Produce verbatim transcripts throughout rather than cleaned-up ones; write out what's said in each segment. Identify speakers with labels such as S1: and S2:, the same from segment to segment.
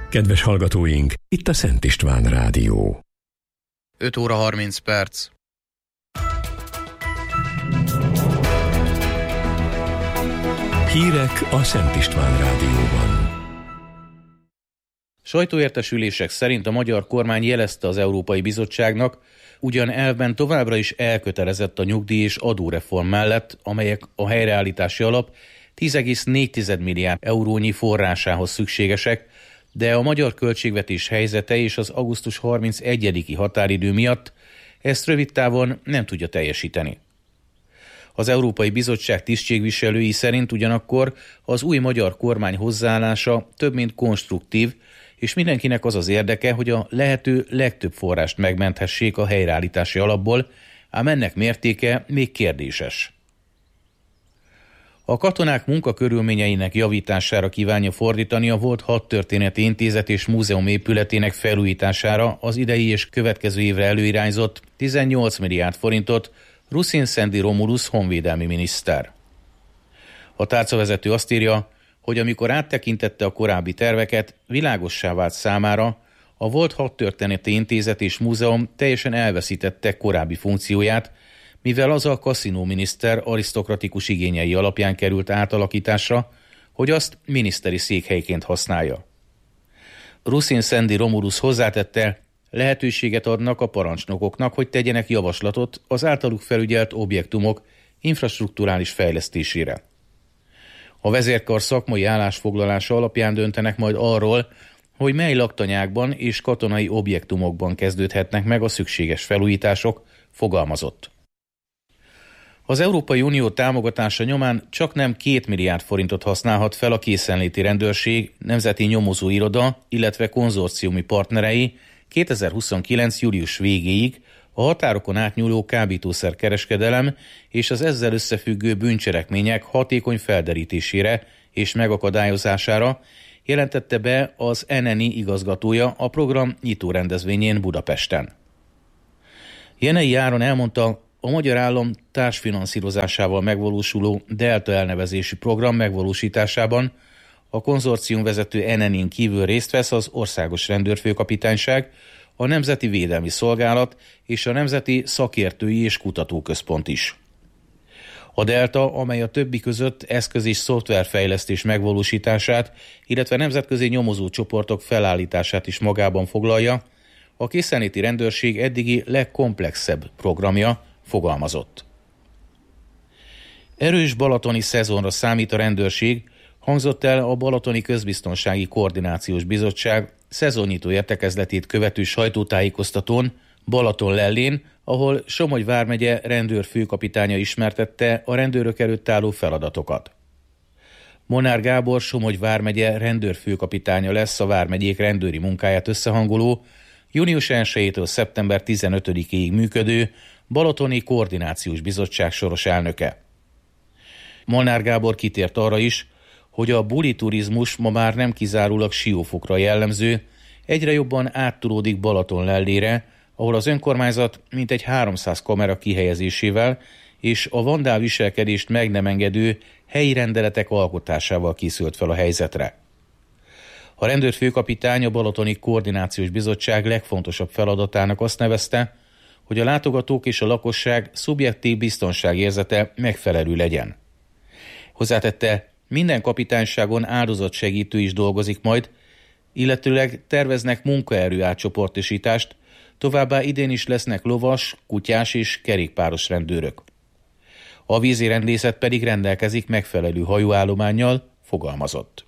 S1: Kedves hallgatóink, itt a Szent István Rádió.
S2: öt óra harminc perc.
S1: Hírek a Szent István Rádióban.
S3: Sajtóértesülések szerint a magyar kormány jelezte az Európai Bizottságnak, ugyan elvben továbbra is elkötelezett a nyugdíj- és adóreform mellett, amelyek a helyreállítási alap tíz egész négy milliárd eurónyi forrásához szükségesek, de a magyar költségvetés helyzete és az augusztus harmincegyediki határidő miatt ezt rövid távon nem tudja teljesíteni. Az Európai Bizottság tisztségviselői szerint ugyanakkor az új magyar kormány hozzáállása több mint konstruktív, és mindenkinek az az érdeke, hogy a lehető legtöbb forrást megmenthessék a helyreállítási alapból, ám ennek mértéke még kérdéses. A katonák munkakörülményeinek javítására kívánja fordítani a volt Hadtörténeti Intézet és Múzeum épületének felújítására az idei és következő évre előirányzott tizennyolc milliárd forintot Rusin Szendi Romulus honvédelmi miniszter. A tárcavezető azt írja, hogy amikor áttekintette a korábbi terveket, világossá vált számára, a volt Hadtörténeti Intézet és Múzeum teljesen elveszítette korábbi funkcióját, mivel az a kaszinóminiszter arisztokratikus igényei alapján került átalakításra, hogy azt miniszteri székhelyként használja. Rusin Szendi Romulus hozzátette, lehetőséget adnak a parancsnokoknak, hogy tegyenek javaslatot az általuk felügyelt objektumok infrastrukturális fejlesztésére. A vezérkar szakmai állásfoglalása alapján döntenek majd arról, hogy mely laktanyákban és katonai objektumokban kezdődhetnek meg a szükséges felújítások, fogalmazott. Az Európai Unió támogatása nyomán csak nem két milliárd forintot használhat fel a készenléti rendőrség, nemzeti nyomozóiroda, illetve konzorciumi partnerei kétezer-huszonkilenc. július végéig a határokon átnyúló kábítószerkereskedelem és az ezzel összefüggő bűncselekmények hatékony felderítésére és megakadályozására, jelentette be az en en i igazgatója a program nyitó rendezvényén Budapesten. Jenei Áron elmondta, a magyar állam társfinanszírozásával megvalósuló Delta elnevezésű program megvalósításában a konzorcium vezető en en i-n kívül részt vesz az Országos Rendőrfőkapitányság, a Nemzeti Védelmi Szolgálat és a Nemzeti Szakértői és Kutatóközpont is. A Delta, amely a többi között eszköz- és szoftverfejlesztés megvalósítását, illetve nemzetközi nyomozócsoportok felállítását is magában foglalja, a készenléti rendőrség eddigi legkomplexebb programja, fogalmazott. Erős balatoni szezonra számít a rendőrség, hangzott el a Balatoni Közbiztonsági Koordinációs Bizottság szezonnyitó értekezletét követő sajtótájékoztatón Balatonlellén, ahol Somogy vármegye rendőrfőkapitánya ismertette a rendőrök előtt álló feladatokat. Molnár Gábor Somogy vármegye rendőrfőkapitánya lesz a vármegyék rendőri munkáját összehangoló, június elsejétől szeptember tizenötödikéig működő Balatoni Koordinációs Bizottság soros elnöke. Molnár Gábor kitért arra is, hogy a buli turizmus ma már nem kizárólag Siófokra jellemző, egyre jobban áttolódik Balatonlellére, ahol az önkormányzat mintegy háromszáz kamera kihelyezésével és a vandál viselkedést meg nem engedő helyi rendeletek alkotásával készült fel a helyzetre. A rendőrfőkapitány a Balatoni Koordinációs Bizottság legfontosabb feladatának azt nevezte, hogy a látogatók és a lakosság szubjektív biztonságérzete megfelelő legyen. Hozzátette, minden kapitányságon áldozatsegítő is dolgozik majd, illetőleg terveznek munkaerő átcsoportosítást, továbbá idén is lesznek lovas, kutyás és kerékpáros rendőrök. A vízirendészet pedig rendelkezik megfelelő hajóállománnyal, fogalmazott.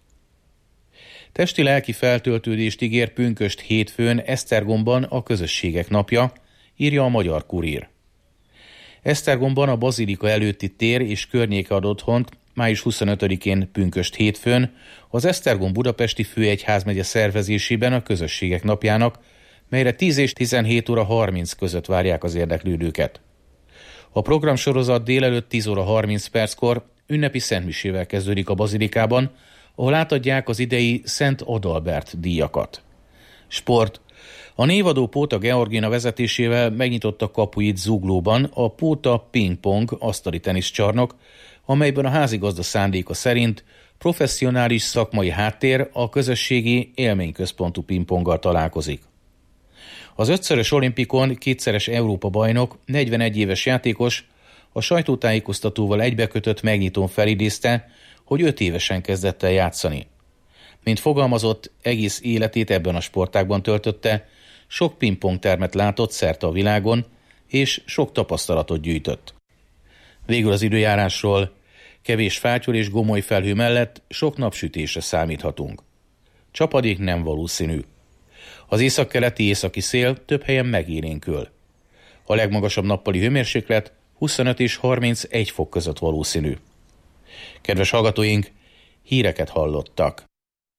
S3: Testi-lelki feltöltődést ígér pünkösd hétfőn Esztergomban a Közösségek napja, írja a Magyar Kurír. Esztergomban a Bazilika előtti tér és környéke ad otthont május huszonötödikén pünkösd hétfőn az Esztergom budapesti főegyházmegye szervezésében a Közösségek napjának, melyre tíz és tizenhét óra harminc között várják az érdeklődőket. A programsorozat délelőtt tíz óra harminc perckor ünnepi szentmisével kezdődik a Bazilikában, ahol átadják az idei Szent Adalbert díjakat. Sport. A névadó Póta Georgina vezetésével megnyitotta kapuit Zuglóban a Póta Ping-pong asztali teniszcsarnok, amelyben a házigazda szándéka szerint professzionális szakmai háttér a közösségi élményközpontú pingponggal találkozik. Az ötszörös olimpikon kétszeres Európa-bajnok, negyvenegy éves játékos a sajtótájékoztatóval egybekötött megnyitón felidézte, hogy öt évesen kezdett el játszani. Mint fogalmazott, egész életét ebben a sportágban töltötte, sok pingpongtermet látott szerte a világon, és sok tapasztalatot gyűjtött. Végül az időjárásról: kevés fátyol és gomoly felhő mellett sok napsütésre számíthatunk. Csapadék nem valószínű. Az északkeleti északi szél több helyen megélénkül. A legmagasabb nappali hőmérséklet huszonöt és harmincegy fok között valószínű. Kedves hallgatóink, híreket hallottak.